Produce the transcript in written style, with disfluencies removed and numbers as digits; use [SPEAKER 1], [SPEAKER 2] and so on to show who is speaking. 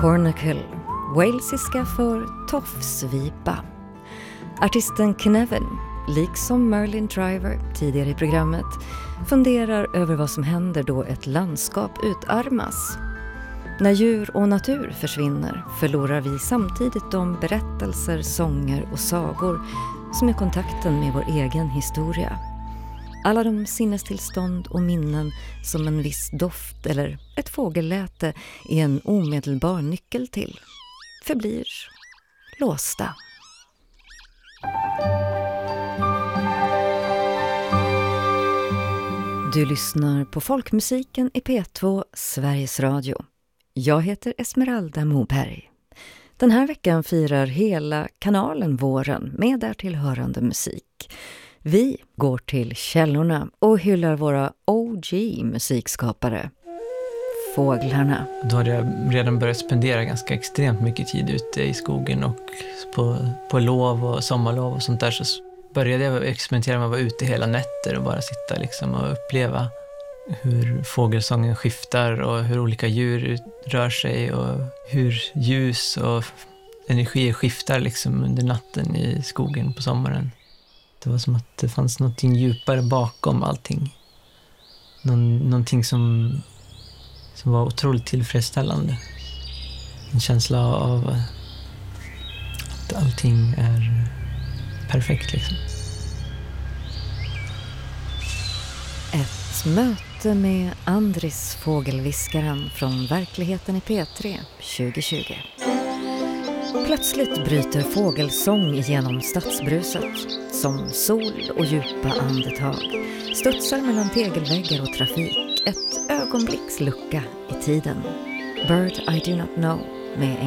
[SPEAKER 1] Cornacle, walesiska för tofsvipa. Artisten Knevin, liksom Merlin Driver tidigare i programmet, funderar över vad som händer då ett landskap utarmas. När djur och natur försvinner förlorar vi samtidigt de berättelser, sånger och sagor som är kontakten med vår egen historia. Alla de sinnestillstånd och minnen som en viss doft eller ett fågelläte är en omedelbar nyckel till förblir låsta. Du lyssnar på folkmusiken i P2 Sveriges Radio. Jag heter Esmeralda Moberg. Den här veckan firar hela kanalen våren med därtill hörande musik. Vi går till källorna och hyllar våra OG-musikskapare, fåglarna.
[SPEAKER 2] Då hade jag redan börjat spendera ganska extremt mycket tid ute i skogen och på lov och sommarlov och sånt där, så började jag experimentera med att vara ute hela nätter och bara sitta liksom och uppleva hur fågelsången skiftar och hur olika djur rör sig och hur ljus och energi skiftar liksom under natten i skogen på sommaren. Det var som att det fanns något djupare bakom allting. Någonting som var otroligt tillfredsställande. En känsla av att allting är perfekt liksom.
[SPEAKER 1] Ett möte med Andris fågelviskaren från verkligheten i P3 2020. Plötsligt bryter fågelsång igenom stadsbruset. Som sol och djupa andetag studsar mellan tegelväggar och trafik. Ett ögonblicks lucka i tiden. Bird I Do Not Know med